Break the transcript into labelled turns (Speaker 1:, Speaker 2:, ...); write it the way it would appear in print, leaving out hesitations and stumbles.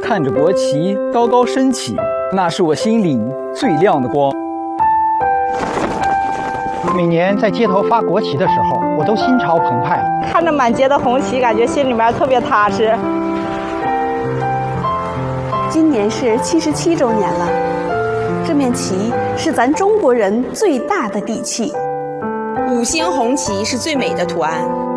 Speaker 1: 看着国旗高高升起，那是我心里最亮的光。
Speaker 2: 每年在街头发国旗的时候，我都心潮澎湃，
Speaker 3: 看着满街的红旗，感觉心里面特别踏实。
Speaker 4: 今年是77周年了，这面旗是咱中国人最大的底气。
Speaker 5: 5星红旗是最美的图案。